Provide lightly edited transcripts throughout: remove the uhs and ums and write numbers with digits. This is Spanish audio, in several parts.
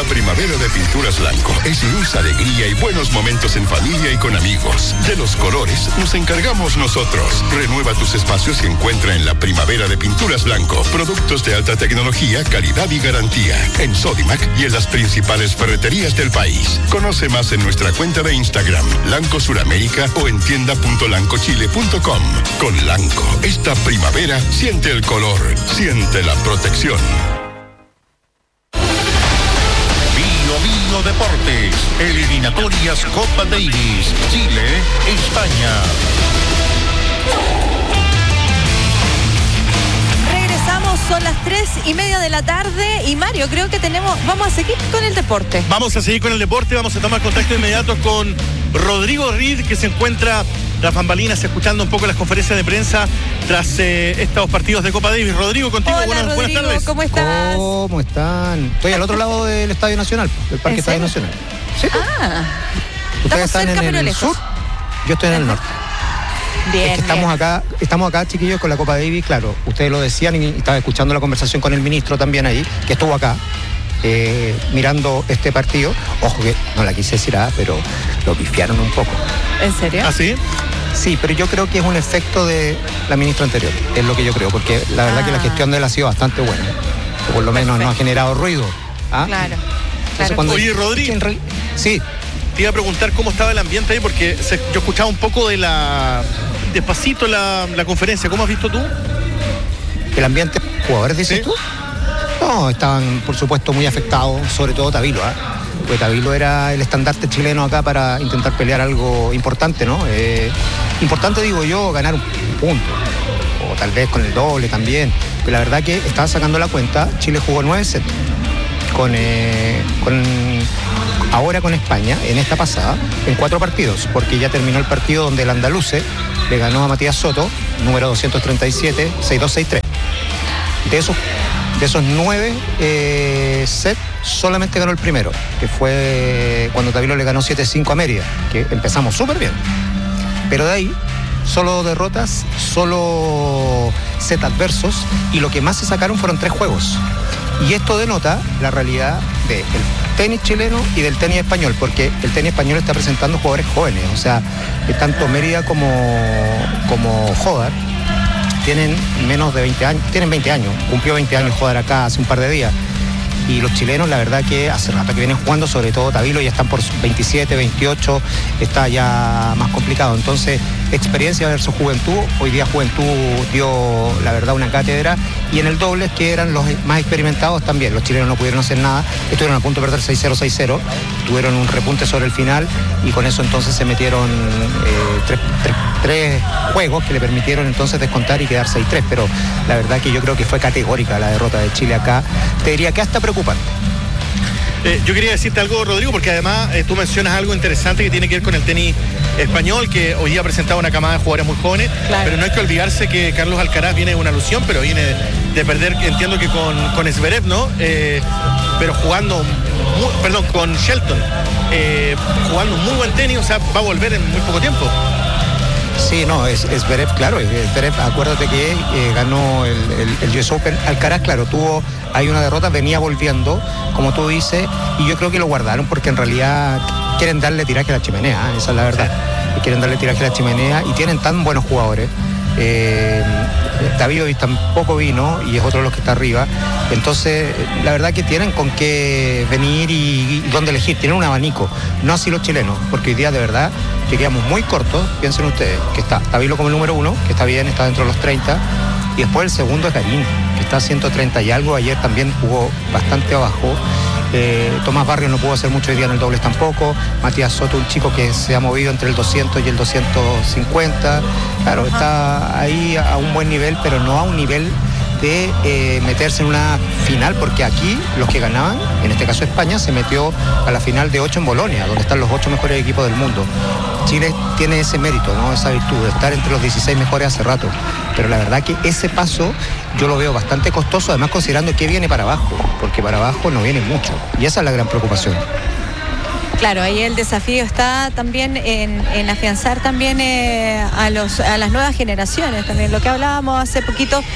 primavera de Pinturas Blanco es luz, alegría y buenos momentos en familia y con amigos. De los colores nos encargamos nosotros. Renueva tus espacios y encuentra en la primavera de Pinturas Blanco productos de alta tecnología, calidad y garantía. En Sodimac y en las principales ferreterías del país. Conoce más en nuestra cuenta de Instagram, Lanco Suramérica, o en tienda.lancochile.com. Con Lanco, esta primavera siente el color, siente la protección. Bio Deportes, eliminatorias Copa Davis, Chile, España. Regresamos, son las 3:30 de la tarde y Mario, creo que vamos a seguir con el deporte. Vamos a seguir con el deporte, vamos a tomar contacto inmediato con Rodrigo Reed, que se encuentra tras bambalinas escuchando un poco las conferencias de prensa tras estos partidos de Copa Davis. Rodrigo, contigo. Hola, buenas Rodrigo, tardes. ¿cómo estás? ¿Cómo están? Estoy al otro lado del Estadio Nacional, del Parque Estadio Nacional. Sí. Ustedes están cerca, en pero el lejos. sur, yo estoy en el norte. Bien, es que estamos acá, chiquillos, con la Copa Davis. Claro, ustedes lo decían y estaba escuchando la conversación con el ministro también ahí, que estuvo acá. Mirando este partido. Ojo que no la quise decir pero lo pifiaron un poco. ¿En serio? ¿Ah, sí? Sí, pero yo creo que es un efecto de la ministra anterior, es lo que yo creo, porque la verdad que la gestión de él ha sido bastante buena, o por lo menos no ha generado ruido. Claro. Oye, Rodrigo, sí, te iba a preguntar cómo estaba el ambiente ahí, porque yo escuchaba un poco despacito la conferencia. ¿Cómo has visto tú? El ambiente, jugadores, dices tú. No, estaban por supuesto muy afectados, sobre todo Tavilo, porque Tavilo era el estandarte chileno acá para intentar pelear algo importante, ¿no? Importante, digo yo, ganar un punto, o tal vez con el doble también, pero la verdad que estaba sacando la cuenta. Chile jugó 9 sets ahora con España, en esta pasada, en 4 partidos, porque ya terminó el partido donde el andaluce le ganó a Matías Soto, número 237, 6-2, 6-3. De esos 9 sets, solamente ganó el primero, que fue cuando Tavilo le ganó 7-5 a Mérida, que empezamos súper bien. Pero de ahí, solo derrotas, solo set adversos, y lo que más se sacaron fueron 3 juegos. Y esto denota la realidad del tenis chileno y del tenis español, porque el tenis español está presentando jugadores jóvenes, o sea, tanto Mérida como Jodar tienen menos de 20 años, tienen 20 años, cumplió 20 años Jodar acá hace un par de días. Y los chilenos, la verdad que hace rato que vienen jugando, sobre todo Tavilo, ya están por 27, 28, está ya más complicado. Entonces, experiencia versus juventud. Hoy día Juventud dio, la verdad, una cátedra. Y en el dobles, que eran los más experimentados también. Los chilenos no pudieron hacer nada, estuvieron a punto de perder 6-0, 6-0. Tuvieron un repunte sobre el final y con eso entonces se metieron tres juegos que le permitieron entonces descontar y quedar 6-3. Pero la verdad que yo creo que fue categórica la derrota de Chile acá. Te diría que hasta preocupante. Yo quería decirte algo, Rodrigo, porque además tú mencionas algo interesante que tiene que ver con el tenis español, que hoy día ha presentado una camada de jugadores muy jóvenes, claro. Pero no hay que olvidarse que Carlos Alcaraz viene de una alusión, pero viene de perder, entiendo que con Zverev, ¿no? Pero jugando, con Shelton, jugando un muy buen tenis, o sea, va a volver en muy poco tiempo. Sí, no, es Zverev, claro, Zverev, acuérdate que ganó el US Open. Alcaraz, claro, tuvo ahí una derrota, venía volviendo, como tú dices, y yo creo que lo guardaron porque en realidad quieren darle tiraje a la chimenea, esa es la verdad. Quieren darle tiraje a la chimenea y tienen tan buenos jugadores. Davidovich tampoco vino y es otro de los que está arriba. Entonces, la verdad que tienen con qué venir y dónde elegir. Tienen un abanico, no así los chilenos, porque hoy día de verdad queríamos muy cortos. Piensen ustedes que está Tavilo como el número 1, que está bien, está dentro de los 30, y después el segundo es Garín, que está a 130 y algo. Ayer también jugó bastante abajo. Tomás Barrios no pudo hacer mucho hoy día en el dobles tampoco. Matías Soto, un chico que se ha movido entre el 200 y el 250. Claro, está ahí a un buen nivel, pero no a un nivel de meterse en una final, porque aquí los que ganaban, en este caso España, se metió a la final de 8 en Bolonia, donde están los 8 mejores equipos del mundo. Chile tiene ese mérito, ¿no? Esa virtud de estar entre los 16 mejores hace rato, pero la verdad que ese paso yo lo veo bastante costoso, además considerando que viene para abajo, porque para abajo no viene mucho, y esa es la gran preocupación. Claro, ahí el desafío está también en afianzar también a las nuevas generaciones, también lo que hablábamos hace poquito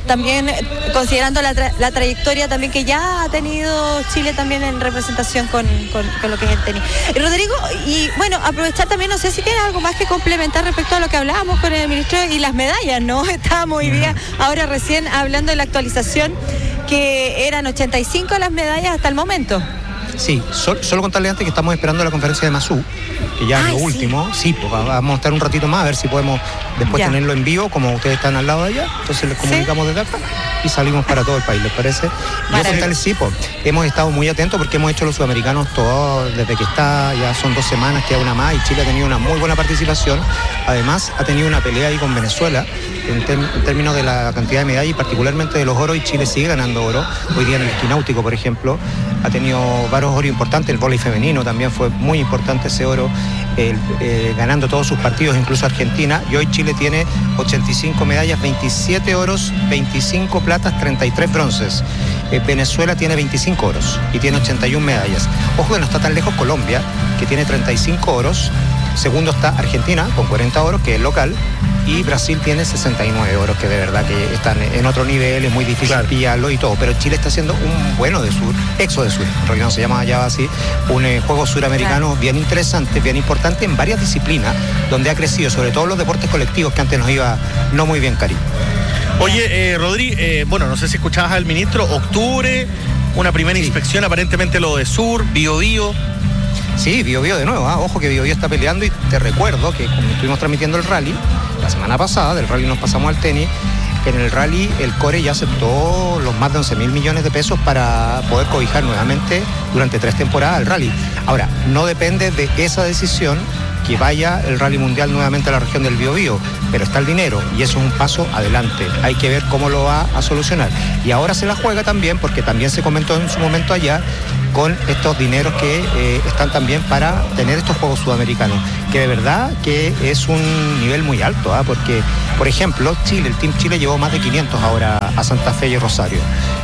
también considerando la trayectoria también que ya ha tenido Chile también en representación con lo que es el tenis. Rodrigo, y bueno, aprovechar también, no sé si tiene algo más que complementar respecto a lo que hablábamos con el ministro y las medallas, ¿no? Estábamos hoy día, ahora recién hablando de la actualización, que eran 85 las medallas hasta el momento. Sí, solo contarle antes que estamos esperando la conferencia de Masú, que ya es lo último. Sí, pues vamos a estar un ratito más a ver si podemos después tenerlo en vivo, como ustedes están al lado de allá. Entonces les comunicamos desde acá y salimos para todo el país, ¿les parece? Yo contarles, sí, pues hemos estado muy atentos porque hemos hecho los sudamericanos todos desde que está, ya son 2 semanas, queda una más, y Chile ha tenido una muy buena participación. Además ha tenido una pelea ahí con Venezuela en términos de la cantidad de medallas y particularmente de los oros, y Chile sigue ganando oro. Hoy día en el esquí náutico, por ejemplo, ha tenido varios oros importantes. El vóley femenino también fue muy importante ese oro, ganando todos sus partidos, incluso Argentina. Y hoy Chile tiene 85 medallas, 27 oros, 25 platas, 33 bronces. Venezuela tiene 25 oros y tiene 81 medallas. Ojo que no está tan lejos Colombia, que tiene 35 oros. Segundo está Argentina con 40 oros, que es local, y Brasil tiene 69 oros, que de verdad que están en otro nivel, es muy difícil pillarlo y todo, pero Chile está haciendo un bueno de sur, exo de sur, en realidad no se llama ya así, un juego suramericano bien interesante, bien importante en varias disciplinas, donde ha crecido, sobre todo los deportes colectivos, que antes nos iba no muy bien, Cari. Oye, Rodri, bueno, no sé si escuchabas al ministro, octubre, una primera inspección, aparentemente lo de sur, Biobío. Sí, Biobío de nuevo, ojo que Biobío está peleando, y te recuerdo que como estuvimos transmitiendo el rally la semana pasada, del rally nos pasamos al tenis, que en el rally el CORE ya aceptó los más de 11.000 millones de pesos para poder cobijar nuevamente durante 3 temporadas el rally. Ahora, no depende de esa decisión que vaya el rally mundial nuevamente a la región del Biobío, pero está el dinero y eso es un paso adelante. Hay que ver cómo lo va a solucionar. Y ahora se la juega también, porque también se comentó en su momento allá, con estos dineros que están también para tener estos Juegos Sudamericanos, que de verdad que es un nivel muy alto, porque, por ejemplo, Chile, el Team Chile llevó más de 500 ahora a Santa Fe y Rosario.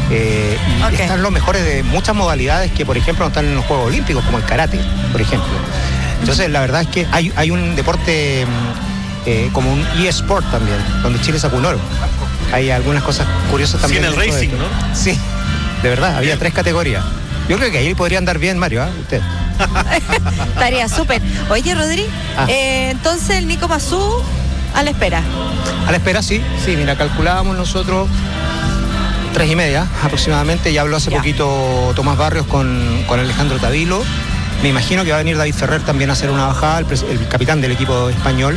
Y están los mejores de muchas modalidades que, por ejemplo, no están en los Juegos Olímpicos, como el karate, por ejemplo. Entonces, la verdad es que hay un deporte como un eSport también, donde Chile sacó un oro. Hay algunas cosas curiosas también. Sí, en el racing, ¿no? Sí, de verdad, había 3 categorías. Yo creo que ahí podría andar bien, Mario, usted. Estaría súper. Oye, Rodri, entonces el Nico Masú a la espera. A la espera, sí, mira, calculábamos nosotros 3:30 aproximadamente. Ya habló hace poquito Tomás Barrios con Alejandro Tavilo. Me imagino que va a venir David Ferrer también a hacer una bajada, el capitán del equipo español.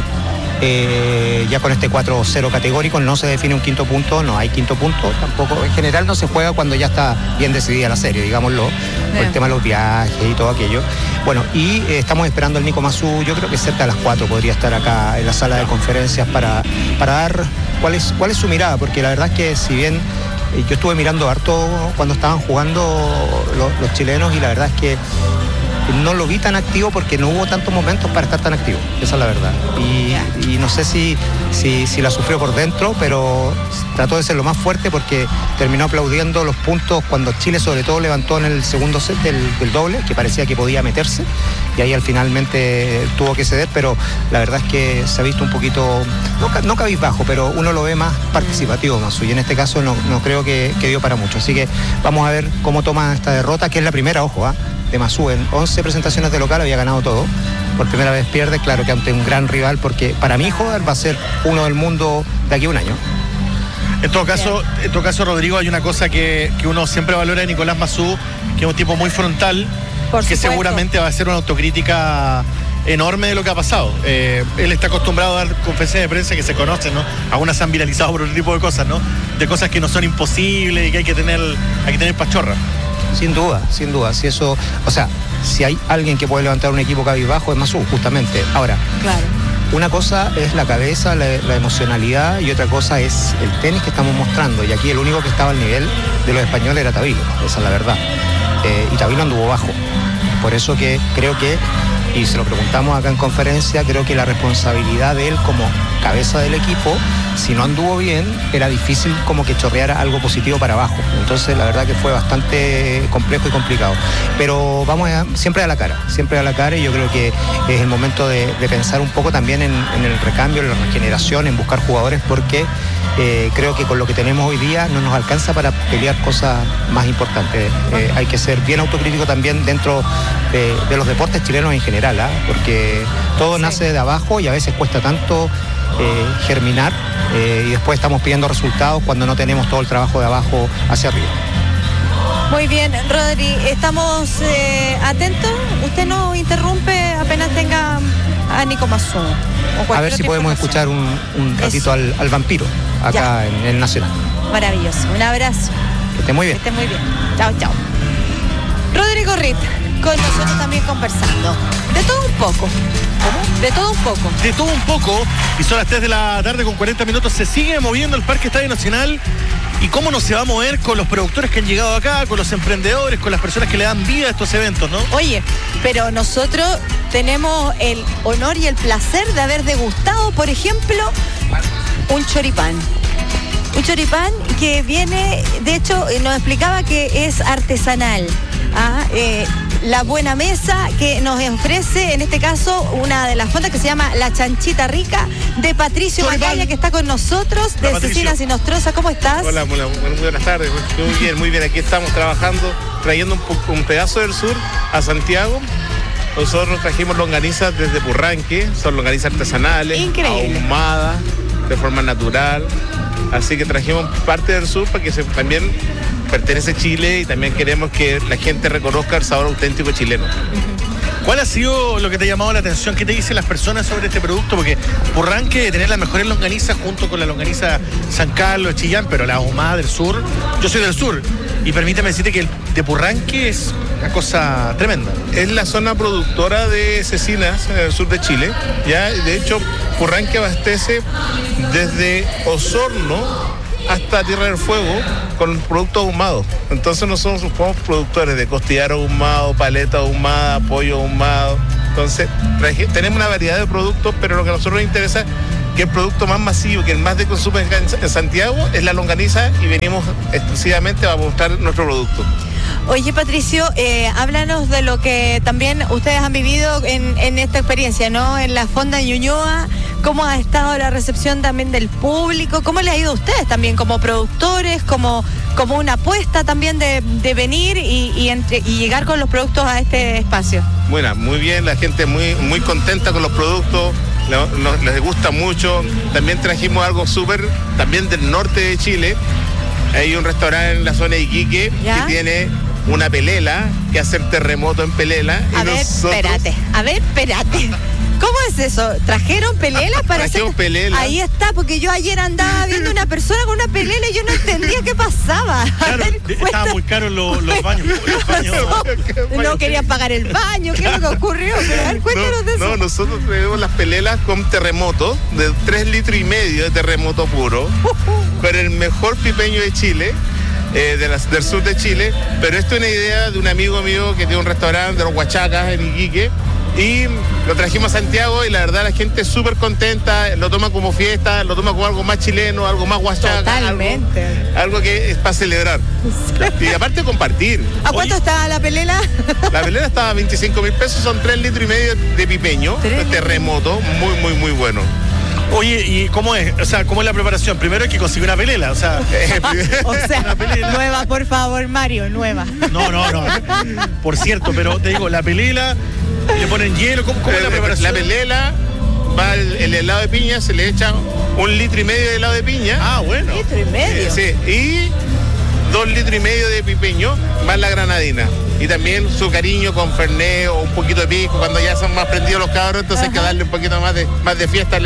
Ya con este 4-0 categórico no se define un quinto punto, no hay quinto punto tampoco. En general no se juega cuando ya está bien decidida la serie, digámoslo, por el tema de los viajes y todo aquello. Bueno, y estamos esperando al Nico Masú. Yo creo que cerca de las 4 podría estar acá en la sala de conferencias para dar cuál es su mirada, porque la verdad es que si bien yo estuve mirando harto cuando estaban jugando los chilenos, y la verdad es que no lo vi tan activo porque no hubo tantos momentos para estar tan activo, esa es la verdad. Y no sé si la sufrió por dentro, pero trató de ser lo más fuerte porque terminó aplaudiendo los puntos cuando Chile sobre todo levantó en el segundo set del doble, que parecía que podía meterse, y ahí al finalmente tuvo que ceder, pero la verdad es que se ha visto un poquito, no cabizbajo, pero uno lo ve más participativo, Masú, y en este caso no creo que dio para mucho. Así que vamos a ver cómo toma esta derrota, que es la primera, ojo, de Masú. En 11 presentaciones de local había ganado todo. Por primera vez pierde, claro que ante un gran rival, porque para mi hijo va a ser uno del mundo de aquí a un año. En todo caso, Rodrigo, hay una cosa que uno siempre valora de Nicolás Masú, que es un tipo muy frontal, que seguramente va a hacer una autocrítica enorme de lo que ha pasado. Él está acostumbrado a dar conferencias de prensa que se conocen, ¿no? Algunas se han viralizado por otro tipo de cosas, ¿no? De cosas que no son imposibles y que hay que tener pachorra. Sin duda, si eso, o sea, si hay alguien que puede levantar un equipo cabizbajo es Masú, justamente. Ahora, claro, una cosa es la cabeza, la emocionalidad, y otra cosa es el tenis que estamos mostrando, y aquí el único que estaba al nivel de los españoles era Tavilo, esa es la verdad. Y Tavilo anduvo bajo, por eso que creo que, y se lo preguntamos acá en conferencia, creo que la responsabilidad de él como cabeza del equipo si no anduvo bien, era difícil como que chorreara algo positivo para abajo. Entonces la verdad que fue bastante complejo y complicado. Pero vamos siempre a la cara, y yo creo que es el momento de pensar un poco también en el recambio, en la regeneración, en buscar jugadores, porque creo que con lo que tenemos hoy día no nos alcanza para pelear cosas más importantes. Hay que ser bien autocrítico también dentro de los deportes chilenos en general, porque todo nace de abajo y a veces cuesta tanto germinar, y después estamos pidiendo resultados cuando no tenemos todo el trabajo de abajo hacia arriba. Muy bien, Rodri, estamos atentos. Usted nos interrumpe apenas tenga a Nico Mazú. A ver si podemos escuchar un ratito al vampiro acá en el Nacional. Maravilloso, un abrazo. Que esté muy bien. Que esté muy bien. Chao, chao. Rodrigo Ritt, con nosotros también conversando. De todo un poco. ¿Cómo? De todo un poco. De todo un poco. Y son las 3 de la tarde con 40 minutos. Se sigue moviendo el Parque Estadio Nacional. ¿Y cómo no se va a mover con los productores que han llegado acá, con los emprendedores, con las personas que le dan vida a estos eventos, ¿no? Oye, pero nosotros tenemos el honor y el placer de haber degustado, por ejemplo, un choripán. Un choripán que viene, de hecho, nos explicaba que es artesanal. La Buena Mesa, que nos ofrece, en este caso, una de las fondas que se llama La Chanchita Rica, de Patricio Macaya, que está con nosotros, de Cecilia Sinostroza. ¿Cómo estás? Hola, muy buenas tardes. Muy bien. Aquí estamos trabajando, trayendo un pedazo del sur a Santiago. Nosotros trajimos longanizas desde Purranque, son longanizas artesanales, ahumadas, de forma natural. Así que trajimos parte del sur para que también pertenece a Chile, y también queremos que la gente reconozca el sabor auténtico chileno. ¿Cuál ha sido lo que te ha llamado la atención? ¿Qué te dicen las personas sobre este producto? Porque Purranque de tener las mejores longanizas junto con la longaniza San Carlos, Chillán, pero la ahumada del sur, yo soy del sur, y permíteme decirte que el de Purranque es una cosa tremenda. Es la zona productora de cecinas en el sur de Chile, ya. De hecho, Purranque abastece desde Osorno hasta Tierra del Fuego con productos ahumados. Entonces nosotros somos productores de costillar ahumado, paleta ahumada, pollo ahumado. Entonces tenemos una variedad de productos, pero lo que a nosotros nos interesa, que el producto más masivo, que el más de consumo en Santiago, es la longaniza, y venimos exclusivamente a mostrar nuestro producto. Oye, Patricio, háblanos de lo que también ustedes han vivido en esta experiencia, ¿no? En la fonda de Ñuñoa, ¿cómo ha estado la recepción también del público? ¿Cómo le ha ido a ustedes también como productores, como una apuesta también de venir y llegar con los productos a este espacio? Bueno, muy bien, la gente muy contenta con los productos, les gusta mucho. También trajimos algo súper, también del norte de Chile. Hay un restaurante en la zona de Iquique que tiene una pelela, que hace el terremoto en pelela. A ver, espérate. ¿Cómo es eso? ¿Trajeron pelelas para Trajeron hacer? pelelas. Ahí está, porque yo ayer andaba viendo una persona con una pelela y yo no entendía qué pasaba. Claro, estaban muy caros los baños. No querían pagar el baño, ¿qué es lo que ocurrió? Pero a ver, cuéntanos de eso. No, nosotros tenemos las pelelas con terremoto, de 3,5 litros de terremoto puro, con el mejor pipeño de Chile. Del sur de Chile, pero esto es una idea de un amigo mío que tiene un restaurante de los Huachacas en Iquique, y lo trajimos a Santiago, y la verdad la gente es súper contenta, lo toma como fiesta, lo toma como algo más chileno, algo más huachaca. Totalmente. Algo que es para celebrar. Y aparte compartir. ¿A cuánto está la pelela? La pelela estaba a 25.000 pesos, son 3,5 litros de pipeño, de terremoto, muy bueno. Oye, ¿y cómo es? O sea, ¿cómo es la preparación? Primero hay que conseguir una pelela, o sea... Nueva, por favor, Mario, nueva. No. Por cierto, pero te digo, la pelela, le ponen hielo, ¿cómo es la preparación? La pelela, va el helado de piña, se le echa 1,5 litros de helado de piña. Ah, bueno. 1,5 litros. Sí, y 2,5 litros de pipeño, más la granadina. Y también su cariño con fernet o un poquito de pisco, cuando ya son más prendidos los cabros, entonces hay que darle un poquito más de fiesta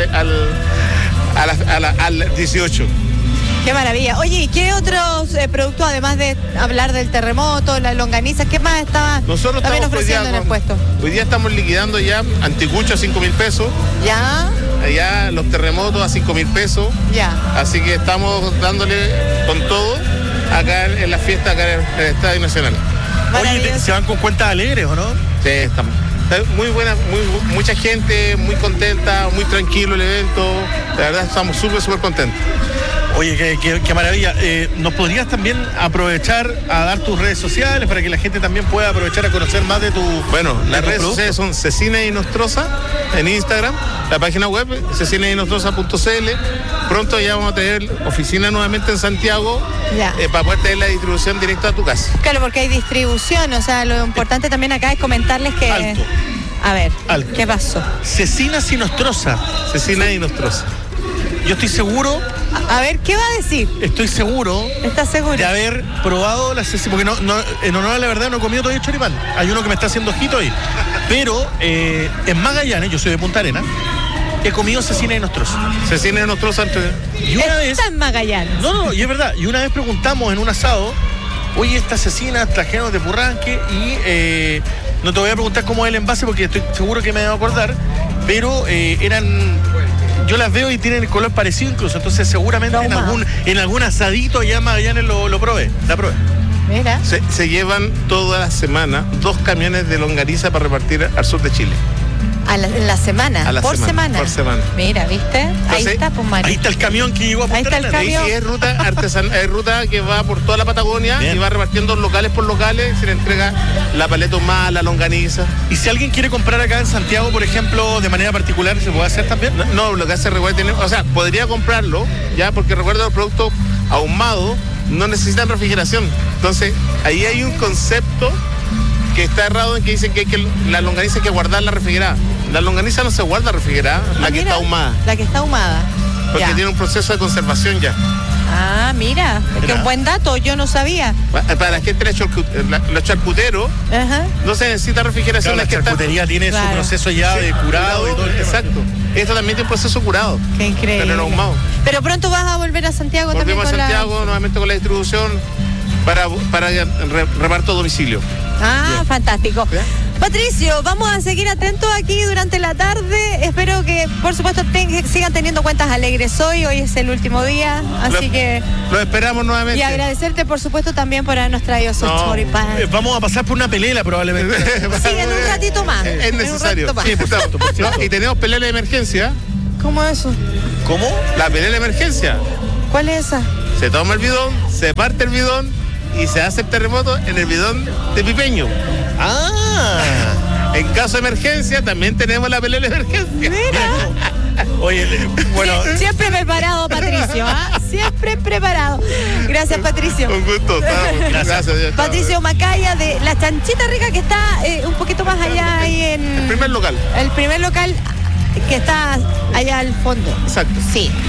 al 18. Qué maravilla. Oye, ¿y qué otros productos, además de hablar del terremoto, la longaniza, qué más está también ofreciendo en el puesto? Hoy día estamos liquidando ya anticucho a 5,000 pesos. Ya. Allá los terremotos a 5,000 pesos. Ya. Así que estamos dándole con todo acá en la fiesta, acá en el Estadio Nacional. Oye, ¿se van con cuentas alegres o no? Sí, estamos. Muy buena, mucha gente, muy contenta, muy tranquilo el evento. La verdad estamos súper contentos. Oye, qué maravilla. ¿Nos podrías también aprovechar a dar tus redes sociales para que la gente también pueda aprovechar a conocer más de tu... Bueno, las redes sociales son Cecina y Nostroza en Instagram, la página web cecinaynostroza.cl. Pronto ya vamos a tener oficina nuevamente en Santiago para poder tener la distribución directa a tu casa. Claro, porque hay distribución, o sea, lo importante también acá es comentarles que... Alto. A ver, Alto. ¿qué pasó? Cecina y Nostroza. Cecina y Nostroza. Yo estoy seguro... A ver, ¿qué va a decir? Estoy seguro... ¿Estás seguro? De haber probado la cecina, porque en honor a la verdad no he comido todavía choripán. Hay uno que me está haciendo ojito ahí. Pero en Magallanes, yo soy de Punta Arenas, he comido cecina y Nostroza. Cecina y Nostroza. Y una vez... Está en Magallanes. No, y es verdad. Y una vez preguntamos en un asado, oye, esta cecina trajeron de Purranque y no te voy a preguntar cómo es el envase porque estoy seguro que me debo acordar, pero eran... Yo las veo y tienen el color parecido incluso, entonces seguramente en algún asadito allá en Magallanes la probé. Mira. Se llevan toda la semana 2 camiones de longaniza para repartir al sur de Chile. En la semana, por semana. Mira, ¿viste? Entonces, ahí está, pues, Mario. Ahí está el camión que llegó a Punta Arenas. Ahí sí es ruta artesanal, es ruta que va por toda la Patagonia. Bien. Y va repartiendo locales por locales, se le entrega la paleta ahumada, la longaniza. ¿Y si alguien quiere comprar acá en Santiago, por ejemplo, de manera particular, se puede hacer también? No, lo que hace recuerda, o sea, podría comprarlo, ya, porque recuerda los productos ahumados no necesitan refrigeración. Entonces, ahí hay un concepto que está errado en que dicen que la longaniza hay que guardarla refrigerada. La longaniza no se guarda refrigerada, la que está ahumada. La que está ahumada. Porque tiene un proceso de conservación ya. Ah, mira, es que un buen dato, yo no sabía. Para la gente, los charcuteros, no se necesita refrigeración. Claro, la charcutería tiene su proceso ya de curado y todo. Exacto. Esto también tiene un proceso curado. Qué increíble. Pero no ahumado. Pero pronto vas a volver a Santiago también. Volvemos a Santiago nuevamente con la distribución para reparto a domicilio. Bien. Fantástico. ¿Bien? Patricio, vamos a seguir atentos aquí durante la tarde. Espero que, por supuesto, sigan teniendo cuentas alegres hoy. Hoy es el último día, así que... Lo esperamos nuevamente. Y agradecerte, por supuesto, también por habernos traído esos choripán. Vamos a pasar por una pelela, probablemente. Sí, en un ratito más. Es necesario. Sí, por cierto. Y tenemos pelela de emergencia. ¿Cómo es eso? ¿Cómo? La pelela de emergencia. ¿Cuál es esa? Se toma el bidón, se parte el bidón y se hace el terremoto en el bidón de pipeño. En caso de emergencia también tenemos la pelela de emergencia. Mira. Oye, bueno. Siempre preparado, Patricio, siempre preparado. Gracias, Patricio. Un gusto. Gracias. Patricio Macaya de La Chanchita Rica, que está un poquito más allá ahí en... El primer local que está allá al fondo. Exacto. Sí.